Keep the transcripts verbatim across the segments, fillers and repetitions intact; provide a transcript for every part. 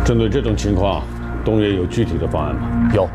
针对这种情况，东野有具体的方案吗？ 有。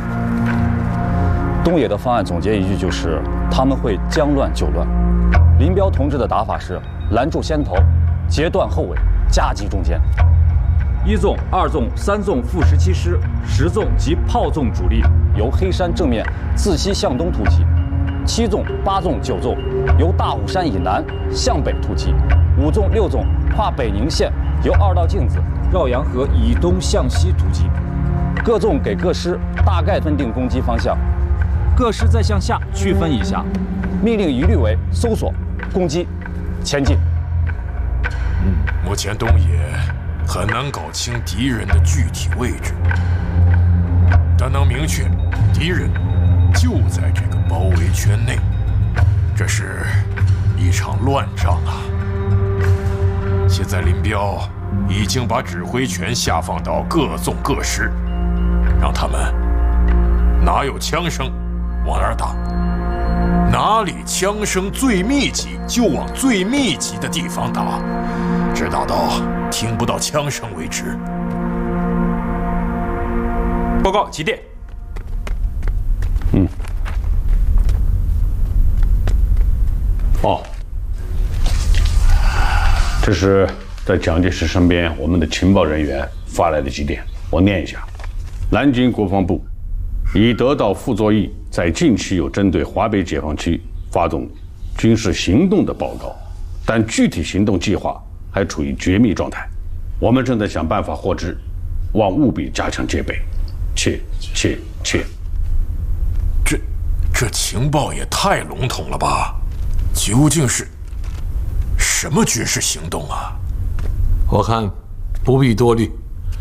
东野的方案总结一句就是：他们会将乱就乱。林彪同志的打法是拦住先头，截断后尾，夹击中间。一纵、二纵、三纵副十七师、十纵及炮纵主力由黑山正面自西向东突击；七纵、八纵、九纵由大虎山以南向北突击；五纵、六纵跨北宁县，由二道镜子绕洋河以东向西突击。各纵给各师大概分定攻击方向，各师再向下区分一下，命令一律为搜索、攻击、前进。 嗯，目前东野很难搞清敌人的具体位置，但能明确敌人就在这个包围圈内，这是一场乱仗啊！现在林彪已经把指挥权下放到各纵各师，让他们哪有枪声往哪儿打，哪里枪声最密集就往最密集的地方打，直打到听不到枪声为止。 报告急电。 嗯。哦，这是在蒋介石身边我们的情报人员发来的急电，我念一下：南京国防部已得到傅作义在近期有针对华北解放区发动军事行动的报告，但具体行动计划还处于绝密状态，我们正在想办法获知，望务必加强戒备，切切切。 这这情报也太笼统了吧？究竟是什么军事行动啊？ 我看不必多虑。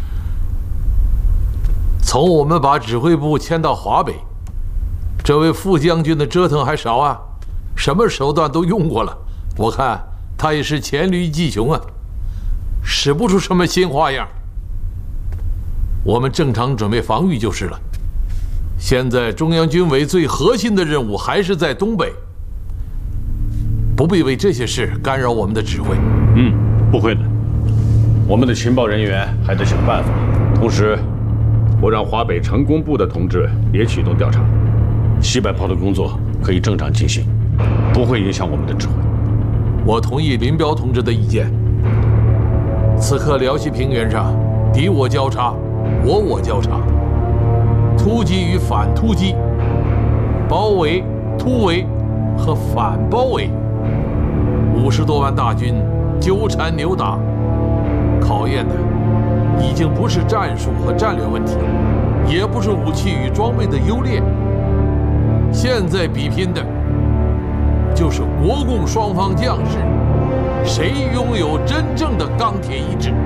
从我们把指挥部迁到华北，这位副将军的折腾还少啊，什么手段都用过了，我看他也是黔驴技穷啊，使不出什么新花样。我们正常准备防御就是了。现在中央军委最核心的任务还是在东北，不必为这些事干扰我们的指挥。 嗯，不会的，我们的情报人员还在想办法。同时，我让华北成工部的同志也启动调查，西北炮的工作可以正常进行，不会影响我们的指挥。 我同意林彪同志的意见。此刻辽西平原上，敌我交叉，我我交叉，突击与反突击，包围、突围和反包围，五十多万大军纠缠扭打，考验的已经不是战术和战略问题，也不是武器与装备的优劣，现在比拼的就是国共双方将士谁拥有真正的钢铁意志。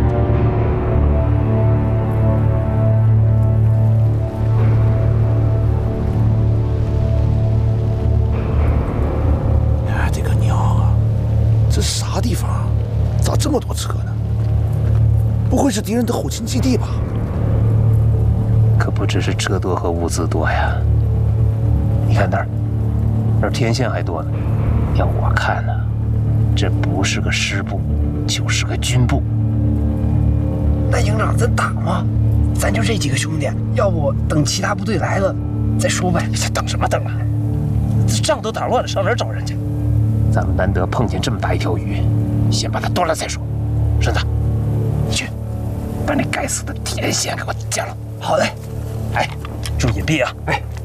哎，这个鸟啊，这是啥地方啊？咋这么多车呢？不会是敌人的后勤基地吧？ 可不只是车多和物资多呀。你看那儿，那儿天线还多呢。要我看呢，这不是个师部，就是个军部。 那营长，咱打吗？咱就这几个兄弟，要不等其他部队来了再说呗。 这等什么等啊？这仗都打乱了，上哪儿找人去？咱们难得碰见这么大一条鱼，先把它端了再说。顺子，你去把那该死的天线给我剪了。 好嘞。 哎，注意隐蔽啊！ 哎。